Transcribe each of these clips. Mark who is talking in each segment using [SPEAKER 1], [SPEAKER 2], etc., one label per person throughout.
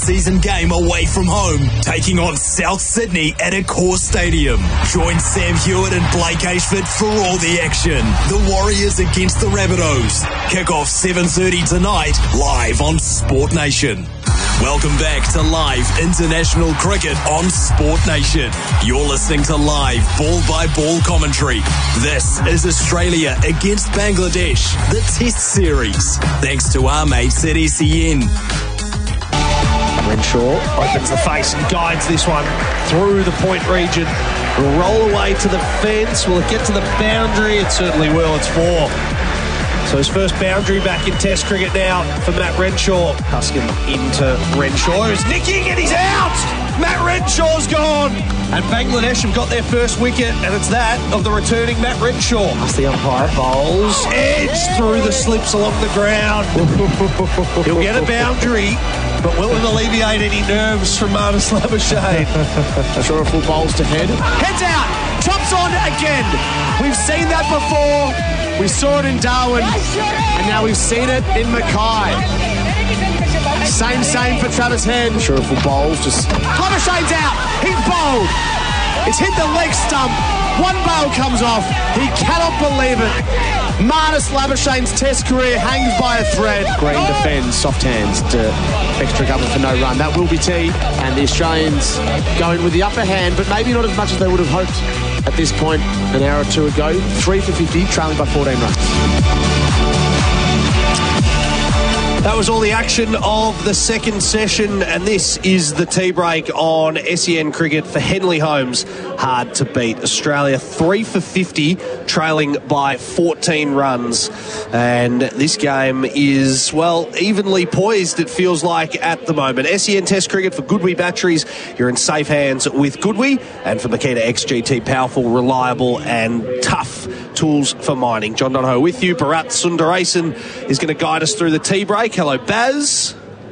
[SPEAKER 1] pre-season game away from home, taking on South Sydney at Accor Stadium. Join Sam Hewitt and Blake Ashford for all the action. The Warriors against the Rabbitohs. Kick off 7:30 tonight, live on Sport Nation. Welcome back to live international cricket on Sport Nation. You're listening to live ball-by-ball commentary. This is Australia against Bangladesh, the Test Series. Thanks to our mates at SEN.
[SPEAKER 2] Renshaw opens the face and guides this one through the point region. Will roll away to the fence. Will it get to the boundary? It certainly will. It's 4. So his first boundary back in Test cricket now for Matt Renshaw. Huskin into Renshaw, who's nicking and he's out! Matt Renshaw's gone! And Bangladesh have got their first wicket, and it's that of the returning Matt Renshaw. That's the umpire. Bowls, edge through the slips along the ground. He'll get a boundary, but will it alleviate any nerves from Marnus Labuschagne?
[SPEAKER 3] Shoreful bowls to head.
[SPEAKER 2] Heads out! Chops on again! We've seen that before. We saw it in Darwin, and now we've seen it in Mackay. Same for Travis Head.
[SPEAKER 3] Shoreful bowls just...
[SPEAKER 2] Labuschagne's out. He's bowled. It's hit the leg stump. One bail comes off. He cannot believe it. Marnus Labuschagne's Test career hangs by a thread.
[SPEAKER 3] Green defends, soft hands to extra cover for no run. That will be tea, and the Australians going with the upper hand, but maybe not as much as they would have hoped at this point an hour or two ago. 3 for 50, trailing by 14 runs.
[SPEAKER 2] That was all the action of the second session, and this is the tea break on SEN Cricket for Henley Holmes. Hard to beat. Australia 3 for 50, trailing by 14 runs. And this game is, well, evenly poised, it feels like, at the moment. SEN Test Cricket for Goodwee batteries. You're in safe hands with Goodwee. And for Makita XGT, powerful, reliable and tough tools for mining. John Donohoe with you. Bharat Sundaresan is going to guide us through the tea break. Hello, Baz.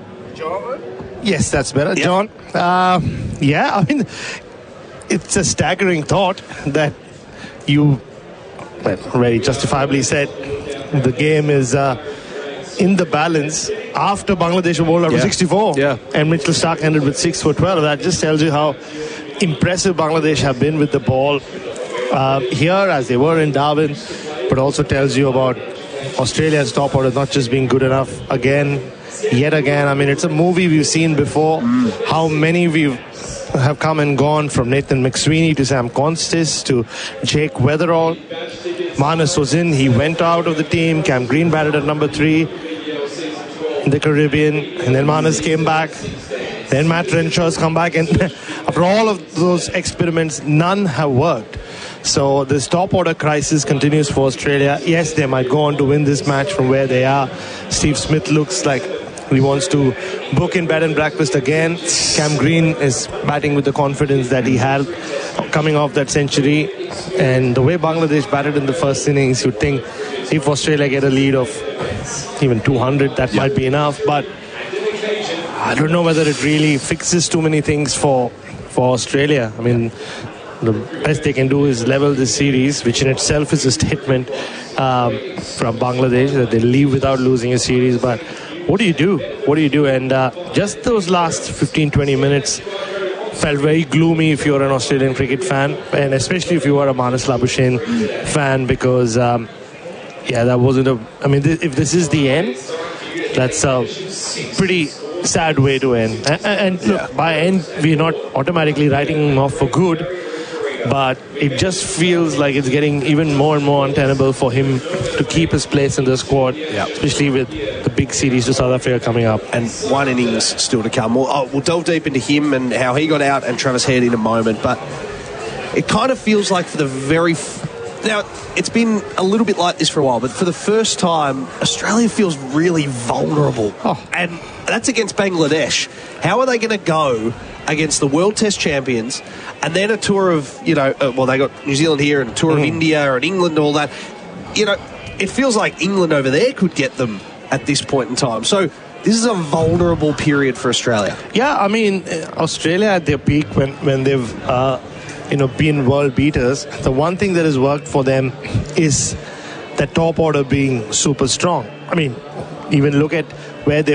[SPEAKER 4] Yes, that's better,
[SPEAKER 2] Yep.
[SPEAKER 4] John. Yeah, I mean, it's a staggering thought that you very justifiably said the game is in the balance after Bangladesh bowled out for 64.
[SPEAKER 2] Yeah.
[SPEAKER 4] And Mitchell Starc ended with 6 for 12. That just tells you how impressive Bangladesh have been with the ball here, as they were in Darwin, but also tells you about Australia's top order not just being good enough yet again. I mean, it's a movie we've seen before. How many have come and gone, from Nathan McSweeney to Sam Constis to Jake Weatherall. Marnus was in, he went out of the team. Cam Green batted at number 3 in the Caribbean, and then Marnus came back. Then Matt Renshaw's come back, and after all of those experiments, none have worked. So this top order crisis continues for Australia. Yes, they might go on to win this match from where they are. Steve Smith looks like he wants to book in bed and breakfast again. Cam Green is batting with the confidence that he had coming off that century. And the way Bangladesh batted in the first innings, you'd think if Australia get a lead of even 200, that might be enough. But I don't know whether it really fixes too many things for Australia. I mean, the best they can do is level this series, which in itself is a statement from Bangladesh that they leave without losing a series. But what do you do? And just those last 15-20 minutes felt very gloomy if you're an Australian cricket fan, and especially if you are a Marnus Labuschagne fan, because that wasn't I mean, if this is the end, that's a pretty sad way to end. And look, by end, we're not automatically writing him off for good, but it just feels like it's getting even more and more untenable for him to keep his place in the squad, especially with the big series to South Africa coming up.
[SPEAKER 2] And one innings still to come. We'll delve deep into him and how he got out and Travis Head in a moment, but it kind of feels like for the now, it's been a little bit like this for a while, but for the first time, Australia feels really vulnerable. And that's against Bangladesh. How are they going to go against the World Test champions and then a tour of, they got New Zealand here and a tour of India and England and all that. It feels like England over there could get them at this point in time. So this is a vulnerable period for Australia.
[SPEAKER 4] Yeah, I mean, Australia at their peak when they've been world beaters, the one thing that has worked for them is the top order being super strong. I mean, even look at where they